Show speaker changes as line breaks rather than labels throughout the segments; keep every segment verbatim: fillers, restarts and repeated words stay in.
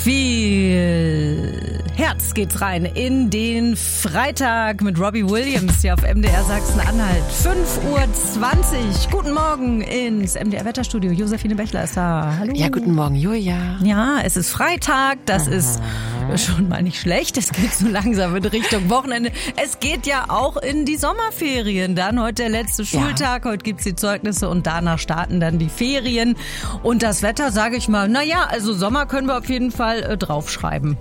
Viel Herz geht's rein in den Freitag mit Robbie Williams hier auf M D R Sachsen-Anhalt. fünf Uhr zwanzig. Guten Morgen ins M D R Wetterstudio. Josephine Bechler ist da. Hallo.
Ja, guten Morgen, Julia.
Ja, es ist Freitag. Das Aha. ist schon mal nicht schlecht. Es geht so langsam in Richtung Wochenende. Es geht ja auch in die Sommerferien. Dann heute der letzte Schultag. Ja. Heute gibt's die Zeugnisse und danach starten dann die Ferien. Und das Wetter, sage ich mal, naja, also Sommer können wir auf jeden Fall äh, draufschreiben.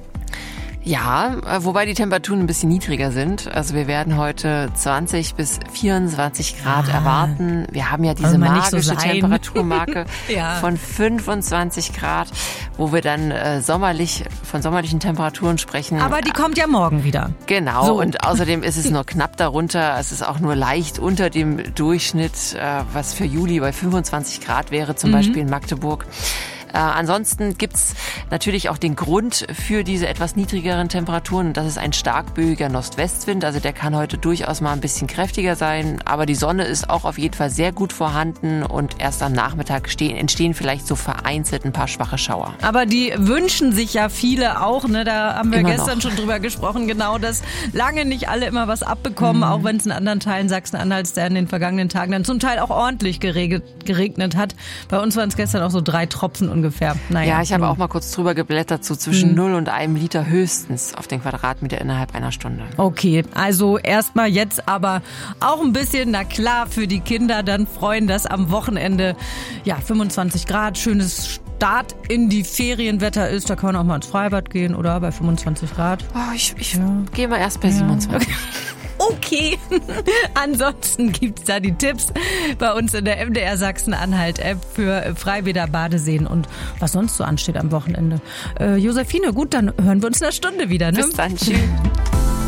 Ja, wobei die Temperaturen ein bisschen niedriger sind. Also wir werden heute zwanzig bis vierundzwanzig Grad ah. erwarten. Wir haben ja diese magische so Temperaturmarke ja. von fünfundzwanzig Grad, wo wir dann äh, sommerlich von sommerlichen Temperaturen sprechen.
Aber die kommt ja morgen wieder.
Genau. So. Und außerdem ist es nur knapp darunter. Es ist auch nur leicht unter dem Durchschnitt, äh, was für Juli bei fünfundzwanzig Grad wäre, zum mhm. Beispiel in Magdeburg. Äh, ansonsten gibt's natürlich auch den Grund für diese etwas niedrigeren Temperaturen. Und das ist ein starkböiger Nordwestwind. Also der kann heute durchaus mal ein bisschen kräftiger sein. Aber die Sonne ist auch auf jeden Fall sehr gut vorhanden. Und erst am Nachmittag stehen, entstehen vielleicht so vereinzelt ein paar schwache Schauer.
Aber die wünschen sich ja viele auch. Ne? Da haben wir
immer
gestern
noch.
schon drüber gesprochen. Genau, dass lange nicht alle immer was abbekommen. Mhm. Auch wenn es in anderen Teilen Sachsen-Anhalts in den vergangenen Tagen dann zum Teil auch ordentlich geregnet, geregnet hat. Bei uns waren es gestern auch so drei Tropfen und ungefähr. Naja,
ja, ich habe auch mal kurz drüber geblättert, so zwischen null und einem Liter höchstens auf den Quadratmeter innerhalb einer Stunde.
Okay, also erstmal jetzt aber auch ein bisschen, na klar, für die Kinder dann freuen, dass am Wochenende ja fünfundzwanzig Grad, schönes Start in die Ferienwetter ist. Da kann man auch mal ins Freibad gehen, oder? Bei fünfundzwanzig Grad.
Oh, ich ich ja. gehe mal erst bei ja. siebenundzwanzig.
Okay, ansonsten gibt's da die Tipps bei uns in der M D R Sachsen-Anhalt-App für Freibäder, Badeseen und was sonst so ansteht am Wochenende. Äh, Josephine, gut, dann hören wir uns in einer Stunde wieder. Ne?
Bis dann, tschüss.